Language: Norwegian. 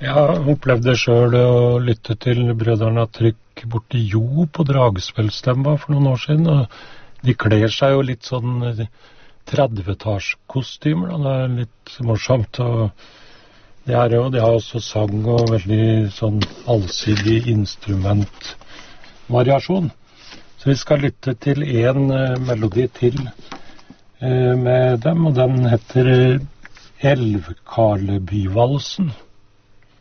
Jeg opplevde selv å lytte til brødrene Trykk borti Jo på Dragspelstemma for noen år siden, og de kler seg jo litt sånn 30-tallskostymer, da. Det er litt morsomt, og de har også sang og veldig sånn allsidig instrumentvariasjon. Så vi skal lytte til en melodi til med dem, og den heter Elvkarlebyvalsen.